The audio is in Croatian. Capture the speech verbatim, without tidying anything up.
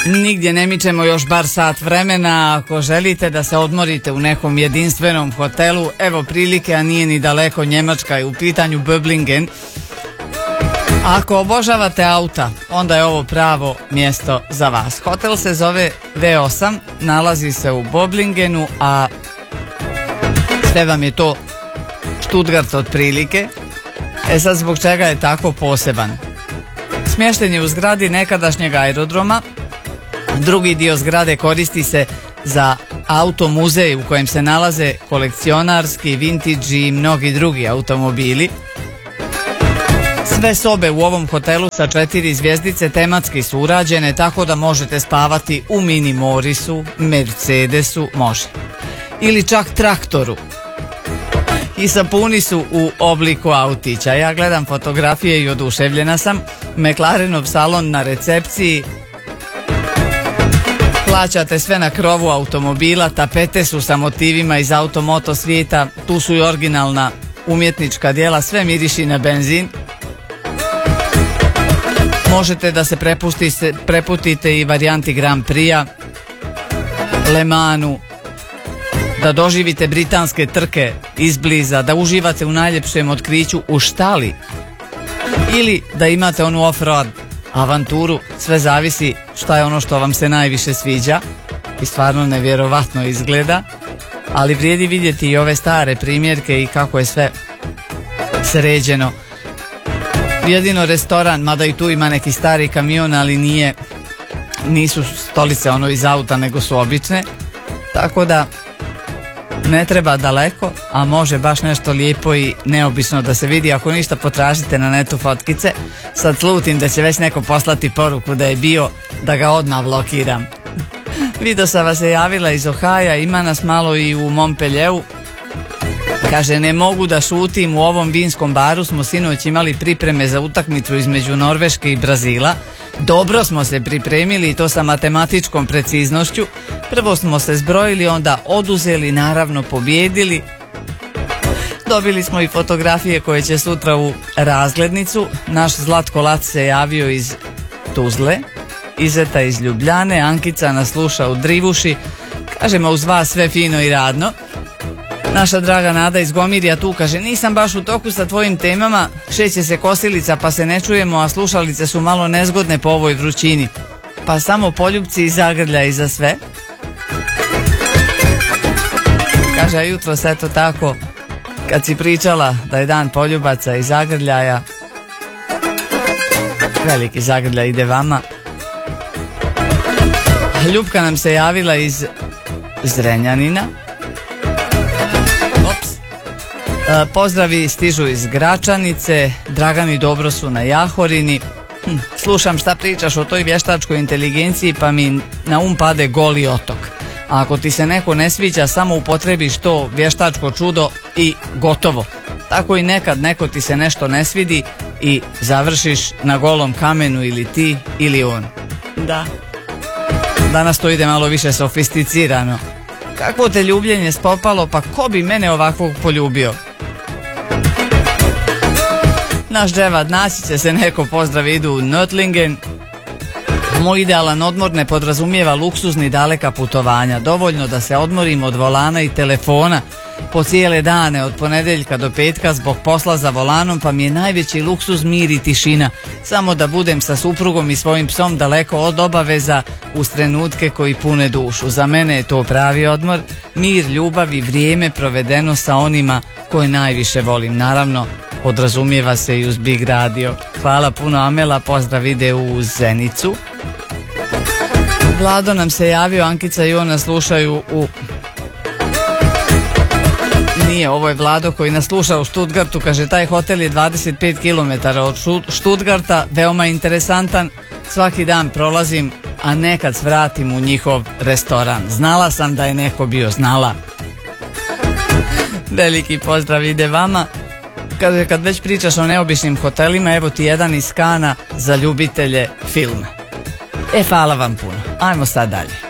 Nigdje ne mičemo još bar sat vremena. Ako želite da se odmorite u nekom jedinstvenom hotelu, evo prilike, a nije ni daleko, Njemačka je u pitanju, Böblingen. Ako obožavate auta, onda je ovo pravo mjesto za vas. Hotel se zove V osam, nalazi se u Böblingenu, a sve vam je to Stuttgart otprilike. E sad, zbog čega je tako poseban? Smješten je u zgradi nekadašnjeg aerodroma. Drugi dio zgrade koristi se za automuzej u kojem se nalaze kolekcionarski, vintage i mnogi drugi automobili. Sve sobe u ovom hotelu sa četiri zvjezdice tematski su urađene, tako da možete spavati u Mini Morisu, Mercedesu, može. Ili čak traktoru. I sapuni su u obliku autića. Ja gledam fotografije i oduševljena sam. McLarenov salon na recepciji. Plaćate sve na krovu automobila, tapete su sa motivima iz automoto svijeta, tu su i originalna umjetnička djela, sve miriši na benzin. Možete da se prepustite, preputite i varijanti Grand Prix-a, Le Mansu, da doživite britanske trke izbliza, da uživate u najljepšem otkriću u štali ili da imate onu off-road avanturu, sve zavisi šta je ono što vam se najviše sviđa i stvarno nevjerovatno izgleda, ali vrijedi vidjeti i ove stare primjerke i kako je sve sređeno. Jedino restoran, mada i tu ima neki stari kamion, ali nije, nisu stolice ono iz auta, nego su obične, tako da ne treba daleko, a može baš nešto lijepo i neobično da se vidi. Ako ništa, potražite na netu fotkice. Sad slutim da će već neko poslati poruku da je bio, da ga odmah blokiram. Vidio sam vas se javila iz Ohaja, ima nas malo i u Montpellieru. Kaže, ne mogu da šutim, u ovom vinskom baru smo sinoć imali pripreme za utakmicu između Norveške i Brazila. Dobro smo se pripremili i to sa matematičkom preciznošću. Prvo smo se zbrojili, onda oduzeli, naravno pobjedili. Dobili smo i fotografije koje će sutra u razglednicu. Naš Zlatko Lac se javio iz Tuzle, Izeta iz Ljubljane, Ankica nas sluša u Drivuši. Kažemo, uz vas sve fino i radno. Naša draga Nada iz Gomirja tu kaže, nisam baš u toku sa tvojim temama, šeće se kosilica pa se ne čujemo, a slušalice su malo nezgodne po ovoj vrućini. Pa samo poljupci i zagrljaj za sve. Kaže, a jutro se eto tako, kad si pričala da je dan poljubaca i zagrljaja, veliki zagrljaj ide vama. Ljupka nam se javila iz Zrenjanina. E, pozdravi stižu iz Gračanice, Dragan i Dobro su na Jahorini. Hm, slušam šta pričaš o toj vještačkoj inteligenciji, pa mi na um pade Goli otok. A ako ti se neko ne sviđa, samo upotrebiš to vještačko čudo i gotovo. Tako i nekad neko ti se nešto ne svidi i završiš na Golom kamenu, ili ti ili on. Da. Danas to ide malo više sofisticirano. Kakvo te ljubljenje spopalo, pa ko bi mene ovakvog poljubio? Naš dževad, naći će se neko, pozdrav, idu u Nötlingen. Moj idealan odmor ne podrazumijeva luksuzni daleka putovanja. Dovoljno da se odmorim od volana i telefona po cijele dane, od ponedjeljka do petka zbog posla za volanom, pa mi je najveći luksuz mir i tišina. Samo da budem sa suprugom i svojim psom daleko od obaveza uz trenutke koji pune dušu. Za mene je to pravi odmor, mir, ljubav i vrijeme provedeno sa onima koje najviše volim. Naravno, podrazumijeva se i uz Big Radio. Hvala puno, Amela, pozdrav ide u Zenicu. Vlado nam se javio, Ankica i on nas slušaju u... Nije, ovo je Vlado koji nas sluša u Stuttgartu, kaže, taj hotel je dvadeset pet kilometara od Stuttgarta, veoma interesantan, svaki dan prolazim, a nekad svratim u njihov restoran. Znala sam da je neko bio, znala. Veliki pozdrav ide vama. Kaže, kad već pričaš o neobičnim hotelima, evo ti jedan iz Kana za ljubitelje filma. E, hvala vam puno. Ajmo sad dalje.